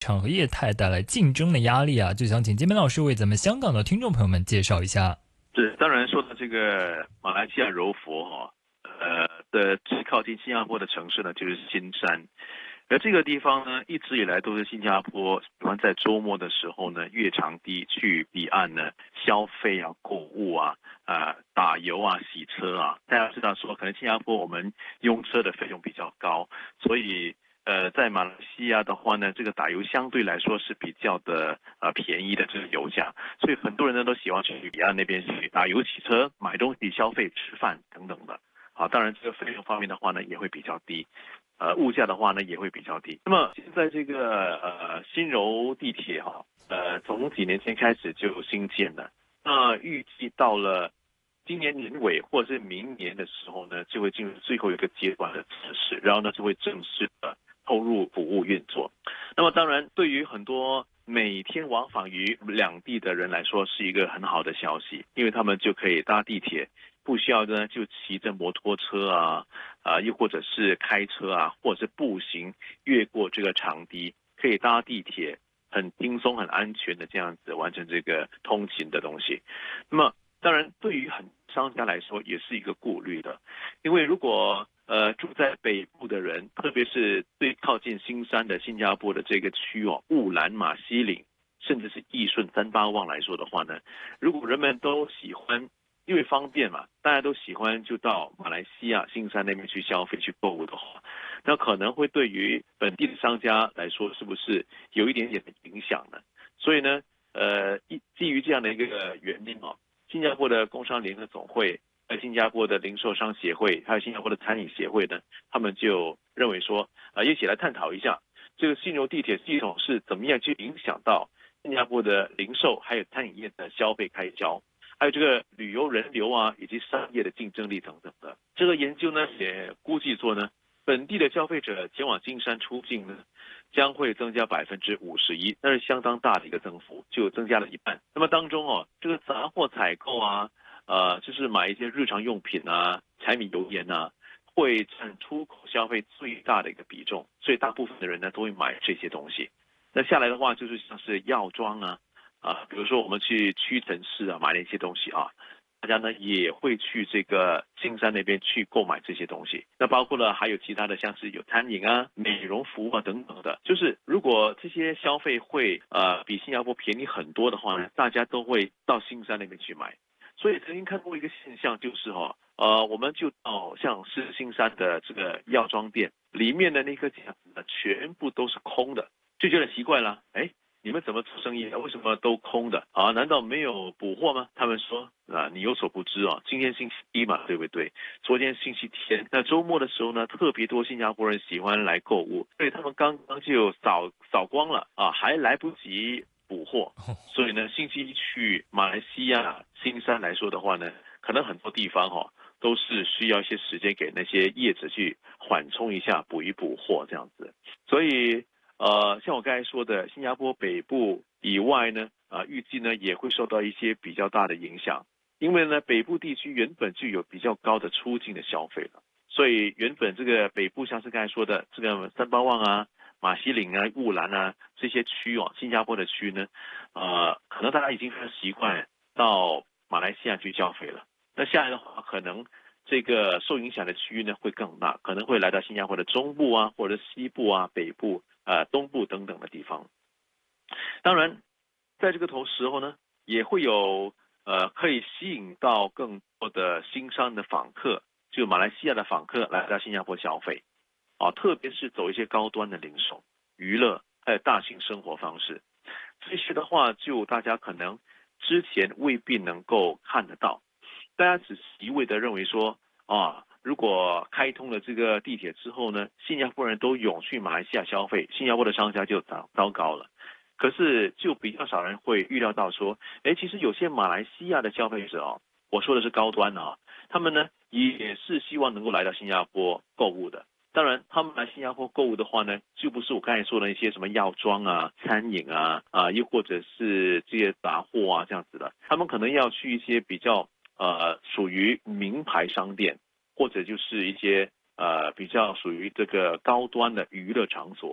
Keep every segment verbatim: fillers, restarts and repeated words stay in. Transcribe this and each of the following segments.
场和业态带来竞争的压力啊，就想请建明老师为咱们香港的听众朋友们介绍一下。 是，当然说到这个马来西亚柔佛哈、哦，呃的最靠近新加坡的城市呢，就是新山。而这个地方呢，一直以来都是新加坡喜欢在周末的时候呢，越长堤去彼岸呢消费啊、购物啊、啊、打油啊、洗车啊。大家知道说，可能新加坡我们用车的费用比较高，所以呃，在马来西亚的话呢，这个打油相对来说是比较的呃便宜的这个油价，所以很多人呢都喜欢去彼岸那边去打油、洗车、买东西、消费、吃饭等等的。好，当然这个费用方面的话呢也会比较低。呃，物价的话呢也会比较低。那么现在这个呃新柔地铁哈、呃从几年前开始就新建了，那预计到了今年年尾或者是明年的时候呢，就会进入最后一个阶段的测试，然后呢就会正式的投入服务运作。那么当然，对于很多每天往返于两地的人来说，是一个很好的消息，因为他们就可以搭地铁，不需要呢就骑着摩托车啊，啊、呃，又或者是开车啊，或者是步行越过这个长堤，可以搭地铁，很轻松、很安全的这样子完成这个通勤的东西。那么，当然对于很商家来说也是一个顾虑的，因为如果呃住在北部的人，特别是最靠近新山的新加坡的这个区哦，雾兰、马西岭，甚至是义顺、三八旺来说的话呢，如果人们都喜欢。因为方便嘛，大家都喜欢就到马来西亚新山那边去消费、去购物的话，那可能会对于本地的商家来说，是不是有一点点的影响呢？所以呢，呃，基于这样的一个原因哦，新加坡的工商联合总会、在新加坡的零售商协会，还有新加坡的餐饮协会呢，他们就认为说，啊、呃，一起来探讨一下这个新柔地铁系统是怎么样去影响到新加坡的零售还有餐饮业的消费开销。还有这个旅游人流啊，以及商业的竞争力等等的。这个研究呢，也估计说呢，本地的消费者前往金山出境呢，将会增加百分之五十一，那是相当大的一个增幅，就增加了一半。那么当中哦，这个杂货采购啊，呃，就是买一些日常用品啊，柴米油盐啊，会占出口消费最大的一个比重，所以大部分的人呢都会买这些东西。那下来的话，就是像是药妆啊。啊，比如说我们去屈臣氏啊买了一些东西啊，大家呢也会去这个金山那边去购买这些东西。那包括了还有其他的，像是有餐饮啊、美容服务啊等等的。就是如果这些消费会呃比新加坡便宜很多的话呢，大家都会到新山那边去买。所以曾经看过一个现象，就是哈、哦，呃，我们就到像是新山的这个药妆店里面的那个架子呢，全部都是空的，就觉得奇怪了，哎。你们怎么做生意的？为什么都空的啊？难道没有补货吗？他们说啊，你有所不知啊，今天星期一嘛，对不对？昨天星期天，那周末的时候呢，特别多新加坡人喜欢来购物，所以他们刚刚就扫扫光了啊，还来不及补货，所以呢，星期一去马来西亚新山来说的话呢，可能很多地方哈、哦、都是需要一些时间给那些业者去缓冲一下，补一补货这样子，所以。呃，像我刚才说的，新加坡北部以外呢，啊、呃，预计呢也会受到一些比较大的影响，因为呢，北部地区原本就有比较高的出境的消费了，所以原本这个北部像是刚才说的这个三巴旺啊、马西岭啊、雾兰啊这些区哦，新加坡的区呢，呃，可能大家已经很习惯到马来西亚去消费了，那下来的话，可能这个受影响的区域呢会更大，可能会来到新加坡的中部啊，或者西部啊、北部。呃，东部等等的地方，当然，在这个头时候呢，也会有呃可以吸引到更多的新商的访客，就马来西亚的访客来到新加坡消费，啊，特别是走一些高端的零售、娱乐还有大型生活方式，这些的话，就大家可能之前未必能够看得到，大家只是一味的认为说啊。如果开通了这个地铁之后呢，新加坡人都涌去马来西亚消费，新加坡的商家就糟糟糕了。可是就比较少人会预料到说，哎，其实有些马来西亚的消费者哦，我说的是高端啊，他们呢也是希望能够来到新加坡购物的。当然，他们来新加坡购物的话呢，就不是我刚才说的一些什么药妆啊、餐饮啊啊，又或者是这些杂货啊这样子的，他们可能要去一些比较呃属于名牌商店。或者就是一些呃比较属于这个高端的娱乐场所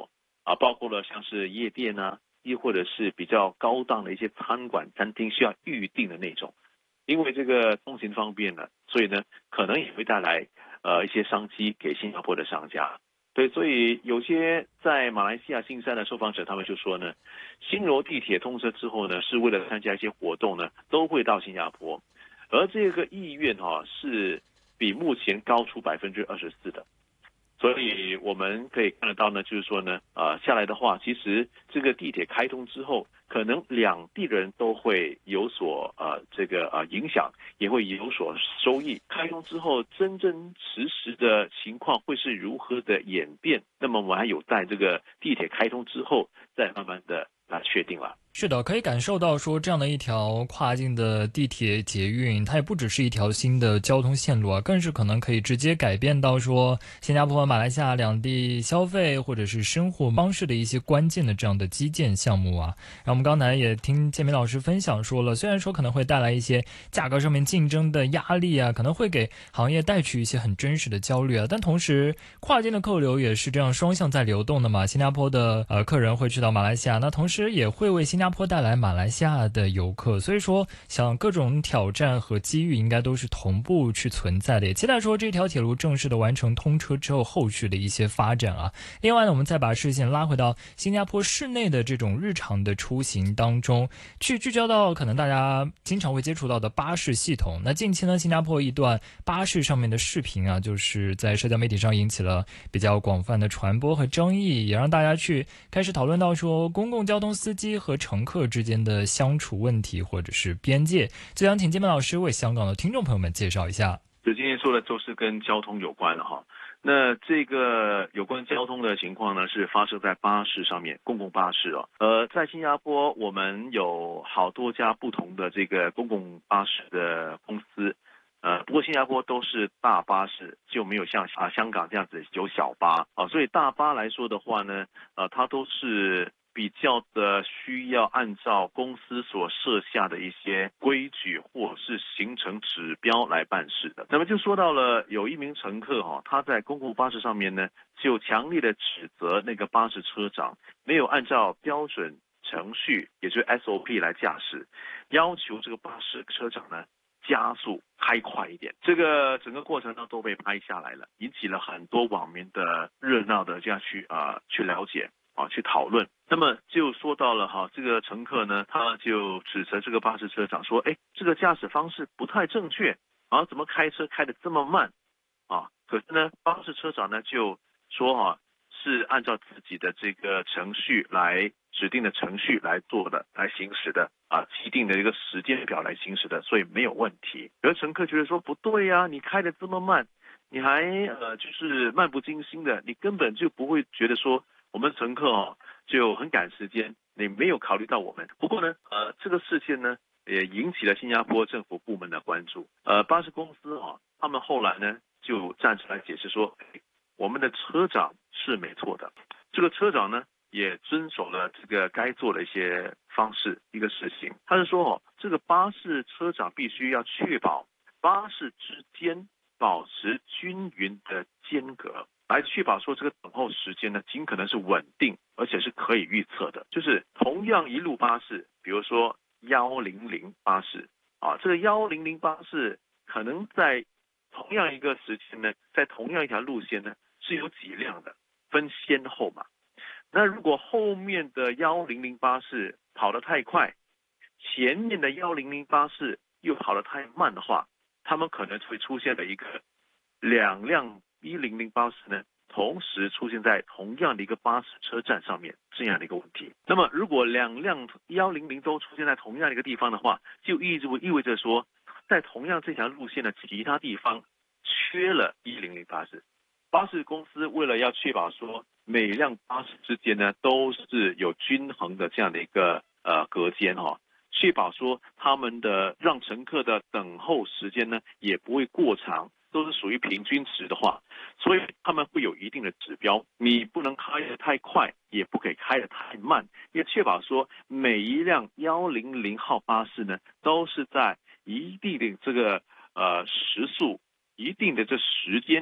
啊，包括了像是夜店啊，亦或者是比较高档的一些餐馆、餐厅需要预定的那种。因为这个通行方便呢，所以呢，可能也会带来呃一些商机给新加坡的商家。对，所以有些在马来西亚新山的受访者，他们就说呢，新柔地铁通车之后呢，是为了参加一些活动呢，都会到新加坡，而这个意愿哈、哦、是比目前高出百分之二十四的。所以我们可以看得到呢，就是说呢，呃，下来的话，其实这个地铁开通之后，可能两地的人都会有所呃这个呃影响，也会有所收益。开通之后，真真实实的情况会是如何的演变？那么我们还有待这个地铁开通之后，再慢慢的来确定了。 是的，可以感受到说这样的一条跨境的地铁捷运，它也不只是一条新的交通线路啊，更是可能可以直接改变到说新加坡和马来西亚两地消费或者是生活方式的一些关键的这样的基建项目啊。然后我们刚才也听建明老师分享说了，虽然说可能会带来一些价格上面竞争的压力啊，可能会给行业带去一些很真实的焦虑啊，但同时跨境的客流也是这样双向在流动的嘛。新加坡的呃客人会去到马来西亚，那同时也会为新加坡新加坡带来马来西亚的游客，所以说想各种挑战和机遇应该都是同步去存在的，也期待说这条铁路正式的完成通车之后后续的一些发展啊。另外呢，我们再把视线拉回到新加坡市内的这种日常的出行当中，去聚焦到可能大家经常会接触到的巴士系统。那近期呢，新加坡一段巴士上面的视频啊，就是在社交媒体上引起了比较广泛的传播和争议，也让大家去开始讨论到说公共交通司机和乘客之间的相处问题或者是边界。就想请建明老师为香港的听众朋友们介绍一下。 就今天说的都是跟交通有关了哈。那这个有关交通的情况呢，是发生在巴士上面，公共巴士哦。呃，在新加坡，我们有好多家不同的这个公共巴士的公司。呃，不过新加坡都是大巴士，就没有像啊香港这样子有小巴啊。所以大巴来说的话呢，呃，它都是比较的需要按照公司所设下的一些规矩或是行程指标来办事的。那么就说到了有一名乘客哈、哦，他在公共巴士上面呢，就强烈的指责那个巴士车长没有按照标准程序，也就是 S O P 来驾驶，要求这个巴士车长呢加速开快一点。这个整个过程呢都被拍下来了，引起了很多网民的热闹的这样去啊、呃、去了解啊去讨论。那么就说到了哈，这个乘客呢，他就指责这个巴士车长说，哎，这个驾驶方式不太正确啊，怎么开车开得这么慢啊？可是呢，巴士车长呢就说啊，是按照自己的这个程序来指定的程序来做的，来行驶的啊，既定的一个时间表来行驶的，所以没有问题。而乘客觉得说不对呀、啊，你开得这么慢，你还呃就是漫不经心的，你根本就不会觉得说我们乘客哦就很赶时间，你没有考虑到我们。不过呢，呃，这个事件呢也引起了新加坡政府部门的关注。呃，巴士公司啊，他们后来呢就站出来解释说，我们的车长是没错的，这个车长呢也遵守了这个该做的一些方式一个事情。他是说哦，这个巴士车长必须要确保巴士之间保持均匀的间隔，来确保说这个等候时间呢尽可能是稳定，而且是可以预测的。就是同样一路巴士，比如说一零零巴士啊，这个一零零巴士可能在同样一个时间呢，在同样一条路线呢是有几辆的，分先后嘛。那如果后面的一零零巴士跑得太快，前面的一零零巴士又跑得太慢的话，他们可能会出现了一个两辆一零零巴士呢同时出现在同样的一个巴士车站上面这样的一个问题。那么如果两辆一零零都出现在同样的一个地方的话，就意味意味着说在同样这条路线的其他地方缺了一零零巴士。巴士公司为了要确保说每辆巴士之间呢都是有均衡的这样的一个呃隔间哈、哦，确保说他们的让乘客的等候时间呢也不会过长，都是属于平均值的话，所以他们会有一定的指标，你不能开得太快，也不可以开得太慢，也确保说每一辆一零零号巴士呢都是在一定的这个呃时速、一定的这时间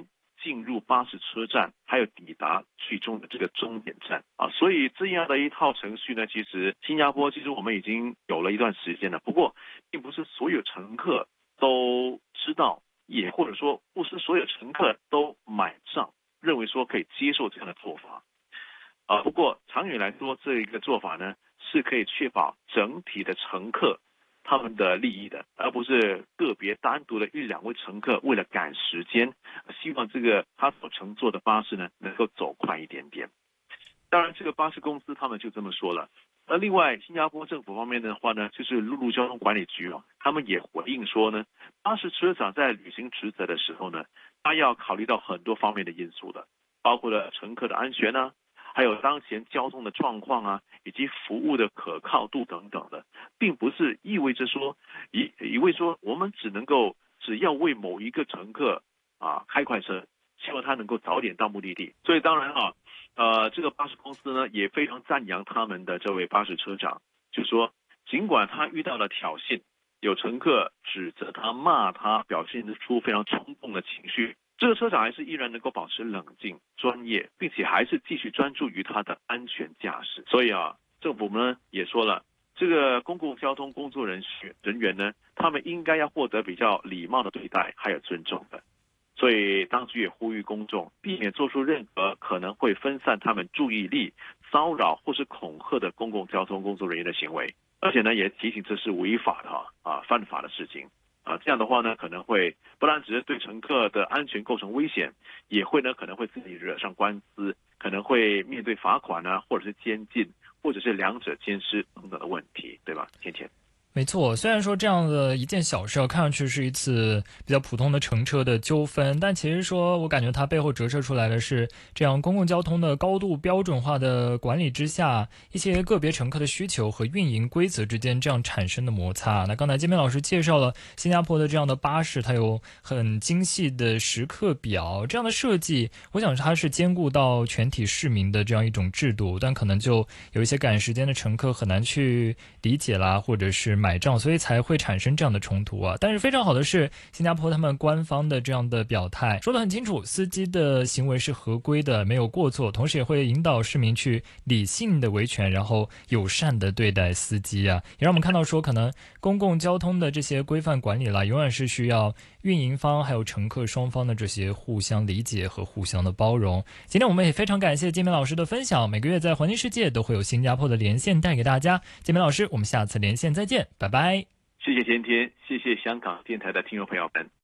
进入巴士车站，还有抵达最终的这个终点站啊。所以这样的一套程序呢，其实新加坡其实我们已经有了一段时间了，不过并不是所有乘客都知道，也或者说不是所有乘客都买账，认为说可以接受这样的做法啊。不过长远来说，这一个做法呢是可以确保整体的乘客他们的利益的，而不是个别单独的一两位乘客为了赶时间，希望这个他所乘坐的巴士呢能够走快一点点。当然，这个巴士公司他们就这么说了。而另外，新加坡政府方面的话呢，就是陆路交通管理局哦，他们也回应说呢，巴士车长在履行职责的时候呢，他要考虑到很多方面的因素的，包括了乘客的安全啊，还有当前交通的状况啊，以及服务的可靠度等等的，并不是意味着说，以以为说我们只能够只要为某一个乘客啊开快车，希望他能够早点到目的地。所以当然啊。呃，这个巴士公司呢也非常赞扬他们的这位巴士车长，就说尽管他遇到了挑衅，有乘客指责他、骂他，表现出非常冲动的情绪，这个车长还是依然能够保持冷静、专业，并且还是继续专注于他的安全驾驶。所以啊，政府呢也说了，这个公共交通工作人人员呢，他们应该要获得比较礼貌的对待，还有尊重的。所以当局也呼吁公众避免做出任何可能会分散他们注意力、骚扰或是恐吓的公共交通工作人员的行为，而且呢也提醒这是违法的哈啊犯法的事情啊，这样的话呢可能会不但只是对乘客的安全构成危险，也会呢可能会自己惹上官司，可能会面对罚款啊，或者是监禁，或者是两者兼施等等的问题，对吧？天天。 没错，虽然说这样的一件小事看上去是一次比较普通的乘车的纠纷，但其实说我感觉它背后折射出来的是这样公共交通的高度标准化的管理之下，一些个别乘客的需求和运营规则之间这样产生的摩擦。那刚才建斌老师介绍了新加坡的这样的巴士，它有很精细的时刻表，这样的设计我想它是兼顾到全体市民的这样一种制度，但可能就有一些赶时间的乘客很难去理解啦，或者是买账，所以才会产生这样的冲突啊。但是非常好的是，新加坡他们官方的这样的表态说得很清楚，司机的行为是合规的，没有过错，同时也会引导市民去理性的维权，然后友善的对待司机啊，也让我们看到说，可能公共交通的这些规范管理啦，永远是需要运营方还有乘客双方的这些互相理解和互相的包容。今天我们也非常感谢建斌老师的分享，每个月在环境世界都会有新加坡的连线带给大家。建斌老师，我们下次连线再见，拜拜。 谢谢天天，谢谢香港电台的听众朋友们。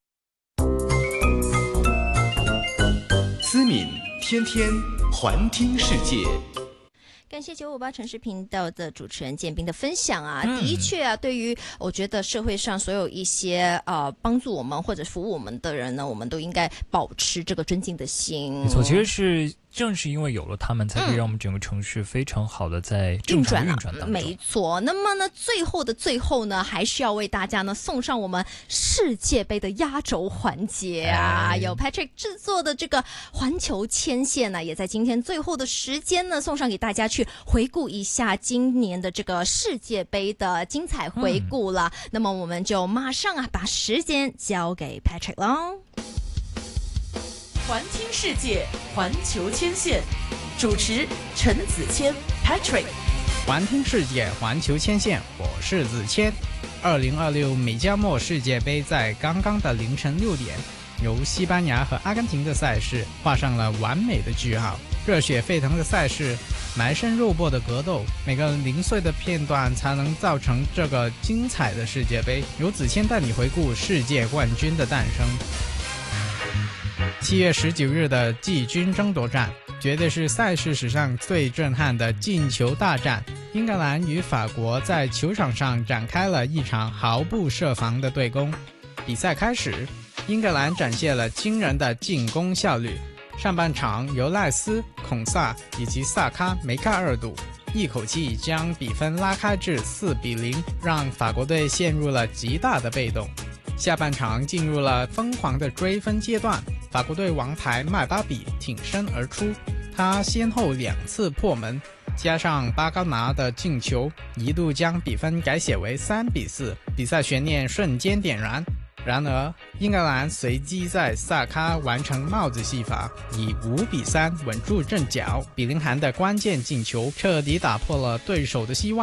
思敏天天环听世界。 感谢九五八城市频道的主持人建斌的分享啊， 嗯、 的确啊，对于我觉得社会上所有一些呃帮助我们或者服务我们的人呢，我们都应该保持这个尊敬的心。 没错，其实是正是因为有了他们，才可以让我们整个城市非常好的在正常运转当中。 没错。那么呢，最后的最后呢，还是要为大家呢送上我们世界杯的压轴环节啊，哎、有 Patrick 制作的这个环球牵线呢，也在今天最后的时间呢送上给大家去回顾一下今年的这个世界杯的精彩回顾了。嗯、那么我们就马上啊把时间交给 Patrick 喽。 环听世界，环球牵线，主持陈子谦 Patrick。 环听世界，环球牵线，我是子谦。二零二六美加墨世界杯在刚刚的凌晨六点，由西班牙和阿根廷的赛事画上了完美的句号。热血沸腾的赛事，埋身肉搏的格斗，每个零碎的片段才能造成这个精彩的世界杯。由子谦带你回顾世界冠军的诞生。七月十九日的季军争夺战绝对是赛事史上最震撼的进球大战，英格兰与法国在球场上展开了一场毫不设防的对攻。比赛开始，英格兰展现了惊人的进攻效率，上半场由赖斯、孔萨以及萨卡梅开二度，一口气将比分拉开至四比零，让法国队陷入了极大的被动。下半场进入了疯狂的追分阶段，法国队王牌麦巴比挺身而出，他先后两次破门，加上巴高拿的进球，一度将比分改写为三比四，比赛悬念瞬间点燃。 然而，英格兰随即在萨卡完成帽子戏法，以五比三稳住阵脚。比林涵的关键进球彻底打破了对手的希望。